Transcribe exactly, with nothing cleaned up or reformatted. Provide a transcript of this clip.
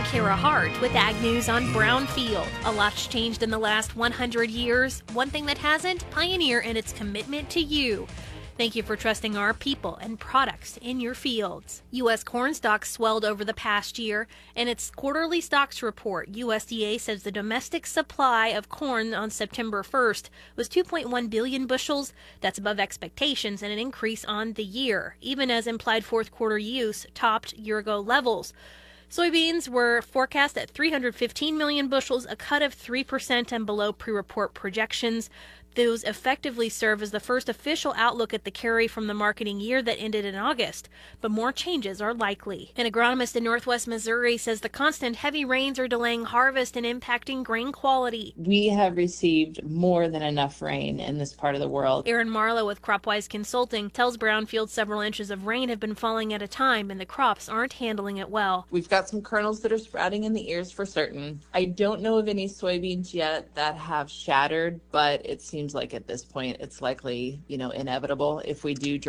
Kara Hart with Ag News on Brownfield. A lot's changed in the last one hundred years. One thing that hasn't, Pioneer and its commitment to you. Thank you for trusting our people and products in your fields. U S corn stocks swelled over the past year. In its quarterly stocks report, U S D A says the domestic supply of corn on September first was two point one billion bushels. That's above expectations and an increase on the year, even as implied fourth quarter use topped year-ago levels. Soybeans were forecast at three hundred fifteen million bushels, a cut of three percent and below pre-report projections. Those effectively serve as the first official outlook at the carry from the marketing year that ended in August, but more changes are likely. An agronomist in northwest Missouri says the constant heavy rains are delaying harvest and impacting grain quality. We have received more than enough rain in this part of the world. Aaron Marlowe with Cropwise Consulting tells Brownfield several inches of rain have been falling at a time and the crops aren't handling it well. We've got some kernels that are sprouting in the ears for certain. I don't know of any soybeans yet that have shattered, but it seems like at this point it's likely, you know, inevitable if we do